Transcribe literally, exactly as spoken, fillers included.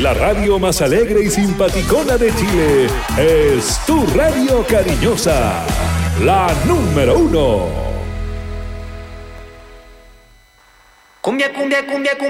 La radio más alegre y simpaticona de Chile es tu radio cariñosa, la número uno. Cumbia, cumbia, cumbia, cumbia.